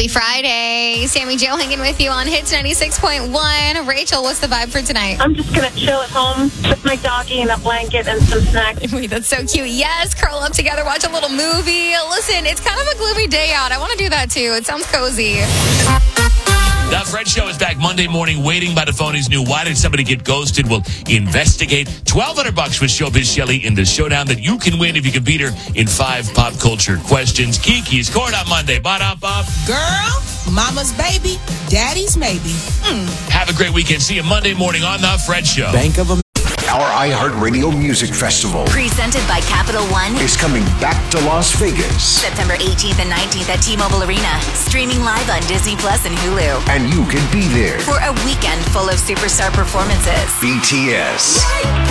Happy Friday. Sammy Jo hanging with you on Hits 96.1. Rachel, what's the vibe for tonight? I'm just going to chill at home with my doggy in a blanket and some snacks. Wait, that's so cute. Yes, curl up together, watch a little movie. Listen, it's kind of a gloomy day out. I want to do that too. It sounds cozy. The Fred Show is back Monday morning, waiting by the phone. He's new. Why did somebody get ghosted? We'll investigate. $1,200 with Showbiz Shelly in the showdown that you can win if you can beat her in 5 pop culture questions. Kiki's Court on Monday. Ba-da-bop. Girl, mama's baby, daddy's maybe. Have a great weekend. See you Monday morning on The Fred Show. Bank of Our iHeartRadio Music Festival Presented by Capital One. is coming back to Las Vegas. September 18th and 19th at T-Mobile Arena. Streaming live on Disney Plus and Hulu. And you can be there. For a weekend full of superstar performances. BTS,